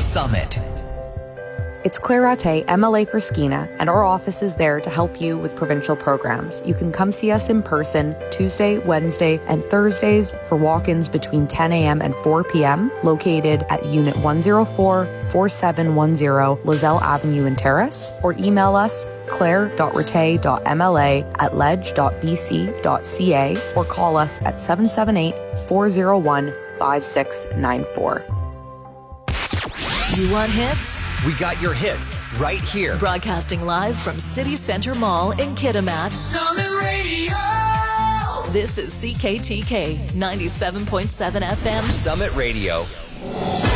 Summit. It's Claire Rattay, MLA for Skeena, and our office is there to help you with provincial programs. You can come see us in person Tuesday, Wednesday, and Thursdays for walk-ins between 10 a.m. and 4 p.m. located at Unit 104-4710 Lozelle Avenue in Terrace, or email us claire.rattay.mla@ledge.bc.ca or call us at 778-401-5694. You want hits? We got your hits right here. Broadcasting live from City Centre Mall in Kitimat. Summit Radio. This is CKTK 97.7 FM. Summit Radio.